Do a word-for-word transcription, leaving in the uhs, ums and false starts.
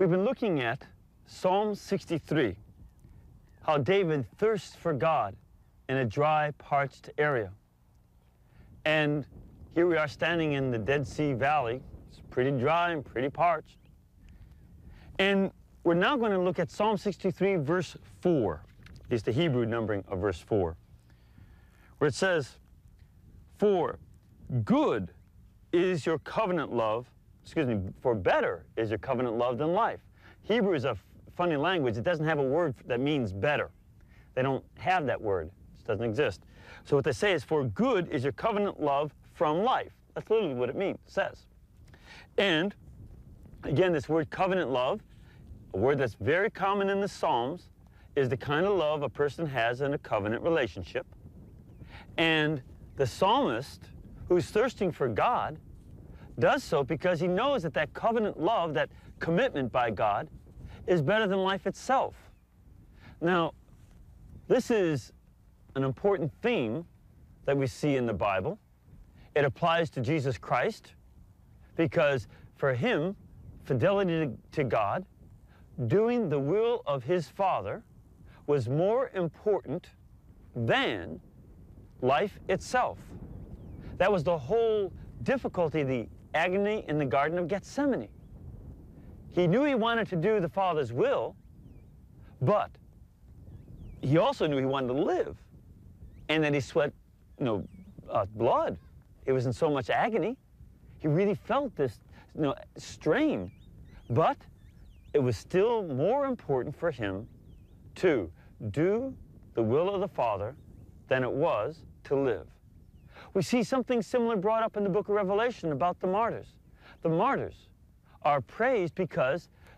We've been looking at Psalm sixty-three, how David thirsts for God in a dry, parched area. And here we are standing in the Dead Sea Valley. It's pretty dry and pretty parched. And we're now going to look at Psalm sixty-three, verse four. It's the Hebrew numbering of verse four, where it says, "For good is your covenant love," excuse me, "for better is your covenant love than life." Hebrew is a funny language. It doesn't have a word that means better. They don't have that word. It doesn't exist. So what they say is, "For good is your covenant love from life." That's literally what it means, it says. And again, this word covenant love, a word that's very common in the Psalms, is the kind of love a person has in a covenant relationship. And the psalmist, who's thirsting for God, does so because he knows that that covenant love, that commitment by God, is better than life itself. Now, this is an important theme that we see in the Bible. It applies to Jesus Christ because for him, fidelity to, to God, doing the will of his Father, was more important than life itself. That was the whole difficulty, the agony in the Garden of Gethsemane. He knew he wanted to do the Father's will, but he also knew he wanted to live, and that he sweat, you know, uh, blood. It was in so much agony. He really felt this, you know, strain, but it was still more important for him to do the will of the Father than it was to live. We see something similar brought up in the book of Revelation about the martyrs. The martyrs are praised because